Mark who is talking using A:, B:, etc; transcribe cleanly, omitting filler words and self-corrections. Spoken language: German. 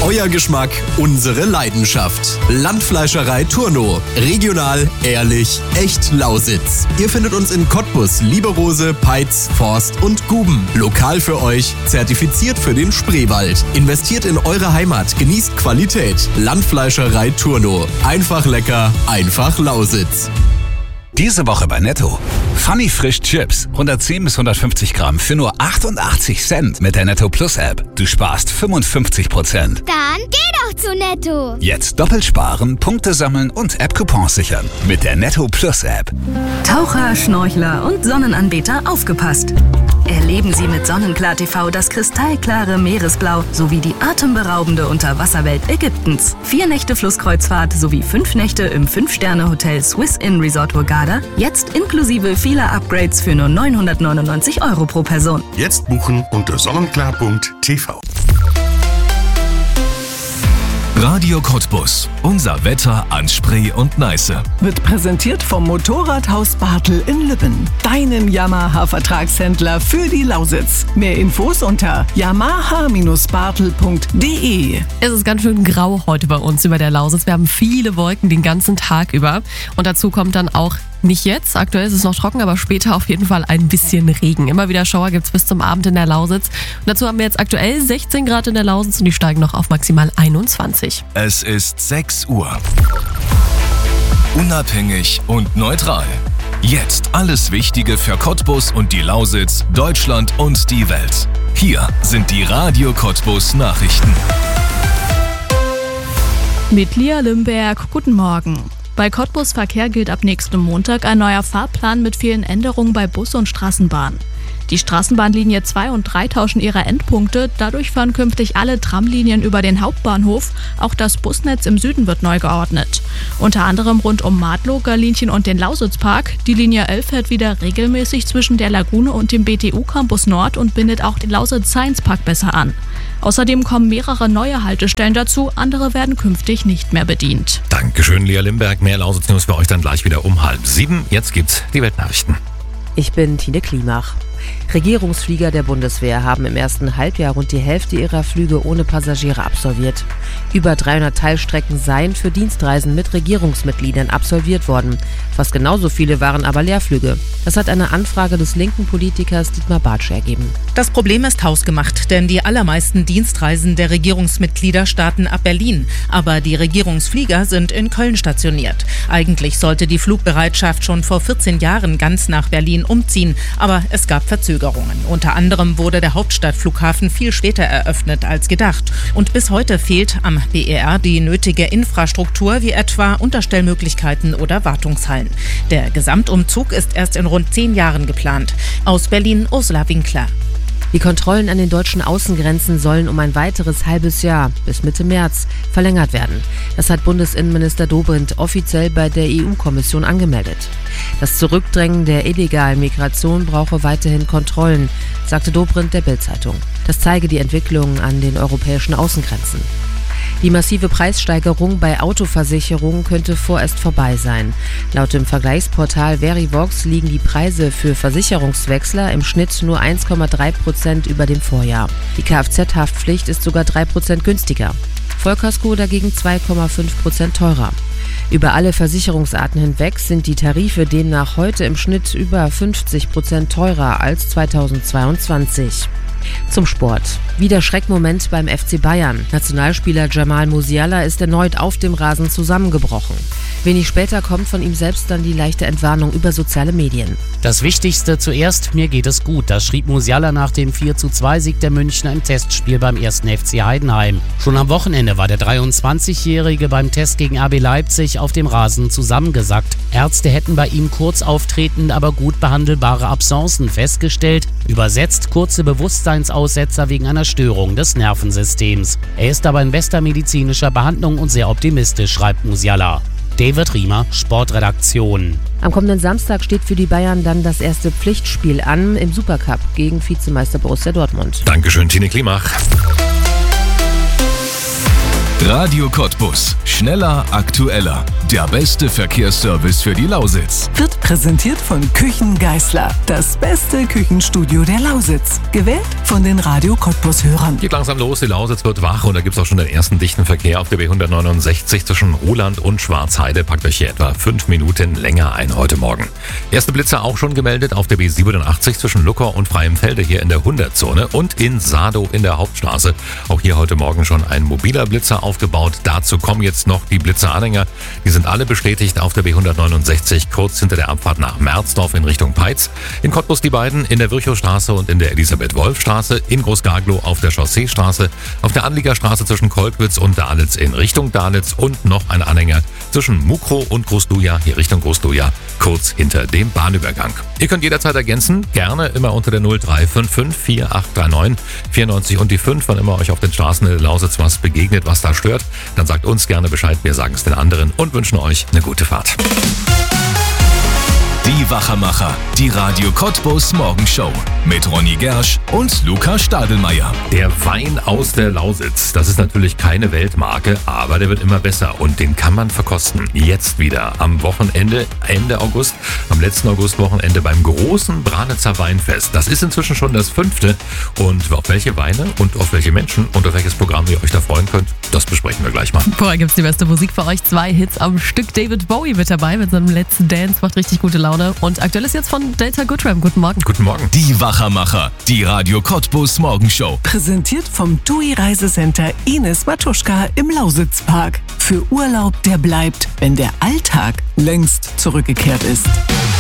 A: Euer Geschmack, unsere Leidenschaft. Landfleischerei Turno. Regional, ehrlich, echt Lausitz. Ihr findet uns in Cottbus, Lieberose, Peitz, Forst und Guben. Lokal für euch, zertifiziert für den Spreewald. Investiert in eure Heimat, genießt Qualität. Landfleischerei Turno. Einfach lecker, einfach Lausitz.
B: Diese Woche bei Netto. Funny Frisch Chips. 110 bis 150 Gramm für nur 88 Cent mit der Netto Plus App. Du sparst 55%.
C: Dann geh doch zu Netto.
B: Jetzt doppelt sparen, Punkte sammeln und App-Coupons sichern. Mit der Netto Plus App.
D: Taucher, Schnorchler und Sonnenanbeter aufgepasst. Erleben Sie mit Sonnenklar TV das kristallklare Meeresblau sowie die atemberaubende Unterwasserwelt Ägyptens. 4 Nächte Flusskreuzfahrt sowie 5 Nächte im 5-Sterne-Hotel Swiss Inn Resort Hurghada. Jetzt inklusive vieler Upgrades für nur 999 € pro Person.
E: Jetzt buchen unter sonnenklar.tv.
F: Radio Cottbus. Unser Wetter an Spree und Neiße.
G: Wird präsentiert vom Motorradhaus Bartel in Lübben. Deinen Yamaha-Vertragshändler für die Lausitz. Mehr Infos unter yamaha-bartel.de.
H: Es ist ganz schön grau heute bei uns über der Lausitz. Wir haben viele Wolken den ganzen Tag über. Und dazu kommt dann auch nicht jetzt, aktuell ist es noch trocken, aber später auf jeden Fall ein bisschen Regen. Immer wieder Schauer gibt es bis zum Abend in der Lausitz. Und dazu haben wir jetzt aktuell 16 Grad in der Lausitz und die steigen noch auf maximal 21.
F: Es ist 6 Uhr. Unabhängig und neutral. Jetzt alles Wichtige für Cottbus und die Lausitz, Deutschland und die Welt. Hier sind die Radio Cottbus Nachrichten.
I: Mit Lia Limberg, guten Morgen. Bei Cottbus Verkehr gilt ab nächstem Montag ein neuer Fahrplan mit vielen Änderungen bei Bus und Straßenbahn. Die Straßenbahnlinie 2 und 3 tauschen ihre Endpunkte, dadurch fahren künftig alle Tramlinien über den Hauptbahnhof, auch das Busnetz im Süden wird neu geordnet. Unter anderem rund um Madlow, Galinchen und den Lausitzpark. Die Linie 11 fährt wieder regelmäßig zwischen der Lagune und dem BTU Campus Nord und bindet auch den Lausitz Science Park besser an. Außerdem kommen mehrere neue Haltestellen dazu, andere werden künftig nicht mehr bedient.
J: Dankeschön, Lia Limberg. Mehr Lausitz-News bei euch dann gleich wieder um 6:30. Jetzt gibt's die Weltnachrichten.
K: Ich bin Tine Klimach. Regierungsflieger der Bundeswehr haben im ersten Halbjahr rund die Hälfte ihrer Flüge ohne Passagiere absolviert. Über 300 Teilstrecken seien für Dienstreisen mit Regierungsmitgliedern absolviert worden. Fast genauso viele waren aber Leerflüge. Das hat eine Anfrage des linken Politikers Dietmar Bartsch ergeben.
L: Das Problem ist hausgemacht, denn die allermeisten Dienstreisen der Regierungsmitglieder starten ab Berlin. Aber die Regierungsflieger sind in Köln stationiert. Eigentlich sollte die Flugbereitschaft schon vor 14 Jahren ganz nach Berlin umziehen, aber es gab Verzögerungen. Unter anderem wurde der Hauptstadtflughafen viel später eröffnet als gedacht. Und bis heute fehlt am BER die nötige Infrastruktur, wie etwa Unterstellmöglichkeiten oder Wartungshallen. Der Gesamtumzug ist erst in rund 10 Jahren geplant. Aus Berlin Ursula Winkler.
K: Die Kontrollen an den deutschen Außengrenzen sollen um ein weiteres halbes Jahr bis Mitte März verlängert werden. Das hat Bundesinnenminister Dobrindt offiziell bei der EU-Kommission angemeldet. Das Zurückdrängen der illegalen Migration brauche weiterhin Kontrollen, sagte Dobrindt der Bild-Zeitung. Das zeige die Entwicklung an den europäischen Außengrenzen. Die massive Preissteigerung bei Autoversicherungen könnte vorerst vorbei sein. Laut dem Vergleichsportal Verivox liegen die Preise für Versicherungswechsler im Schnitt nur 1,3% über dem Vorjahr. Die Kfz-Haftpflicht ist sogar 3% günstiger. Vollkasko dagegen 2,5% teurer. Über alle Versicherungsarten hinweg sind die Tarife demnach heute im Schnitt über 50% teurer als 2022. Zum Sport. Wieder Schreckmoment beim FC Bayern. Nationalspieler Jamal Musiala ist erneut auf dem Rasen zusammengebrochen. Wenig später kommt von ihm selbst dann die leichte Entwarnung über soziale Medien.
M: Das Wichtigste zuerst, mir geht es gut. Das schrieb Musiala nach dem 4:2-Sieg der Münchner im Testspiel beim 1. FC Heidenheim. Schon am Wochenende war der 23-Jährige beim Test gegen RB Leipzig auf dem Rasen zusammengesackt. Ärzte hätten bei ihm kurz auftretende, aber gut behandelbare Absencen festgestellt. Übersetzt kurze Bewusstseinsaussetzer wegen einer Störung des Nervensystems. Er ist aber in bester medizinischer Behandlung und sehr optimistisch, schreibt Musiala. David Riemer, Sportredaktion.
K: Am kommenden Samstag steht für die Bayern dann das erste Pflichtspiel an im Supercup gegen Vizemeister Borussia Dortmund.
J: Dankeschön, Tine Klimach.
F: Radio Cottbus. Schneller, aktueller. Der beste Verkehrsservice für die Lausitz.
D: Wird
G: Präsentiert von Küchen Geisler. Das beste Küchenstudio der Lausitz. Gewählt von den Radio Cottbus-Hörern.
J: Geht langsam los, die Lausitz wird wach und da gibt es auch schon den ersten dichten Verkehr auf der B169 zwischen Ruhland und Schwarzheide. Packt euch hier etwa 5 Minuten länger ein heute Morgen. Erste Blitzer auch schon gemeldet auf der B87 zwischen Luckau und Freienfelde hier in der 100-Zone und in Sadow in der Hauptstraße. Auch hier heute Morgen schon ein mobiler Blitzer aufgebaut. Dazu kommen jetzt noch die Blitzeranhänger. Die sind alle bestätigt auf der B169 kurz hinter der Abfahrt nach Merzdorf in Richtung Peitz. In Cottbus die beiden in der Virchowstraße und in der Elisabeth-Wolf-Straße. In Großgaglow auf der Chausseestraße. Auf der Anliegerstraße zwischen Kolkwitz und Dalitz in Richtung Dalitz. Und noch ein Anhänger zwischen Mukro und Großduja hier Richtung Großduja. Kurz hinter dem Bahnübergang. Ihr könnt jederzeit ergänzen. Gerne immer unter der 0355 4839 94 und die 5. Wann immer euch auf den Straßen der Lausitz was begegnet, was da stört, dann sagt uns gerne Bescheid. Wir sagen es den anderen und wünschen euch eine gute Fahrt.
F: Die Wachermacher, die Radio Cottbus Morgenshow mit Ronny Gersch und Luca Stadelmeier.
J: Der Wein aus der Lausitz, das ist natürlich keine Weltmarke, aber der wird immer besser und den kann man verkosten. Jetzt wieder am Wochenende, Ende August, am letzten Augustwochenende beim großen Branitzer Weinfest. Das ist inzwischen schon das 5. und auf welche Weine und auf welche Menschen und auf welches Programm ihr euch da freuen könnt, das besprechen wir gleich mal.
H: Vorher gibt's die beste Musik für euch. 2 Hits am Stück. David Bowie mit dabei mit seinem letzten Dance, macht richtig gute Laune. Und aktuell ist jetzt von Delta Goodram. Guten Morgen.
J: Guten Morgen.
F: Die Wachermacher, die Radio Cottbus Morgenshow.
G: Präsentiert vom TUI Reisecenter Ines Matuschka im Lausitzpark. Für Urlaub, der bleibt, wenn der Alltag längst zurückgekehrt ist.